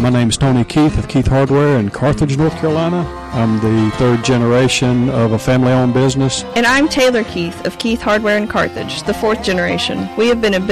My name is Tony Keith of Keith Hardware in Carthage, North Carolina. I'm the third generation of a family-owned business. And I'm Taylor Keith of Keith Hardware in Carthage, the fourth generation. We have been in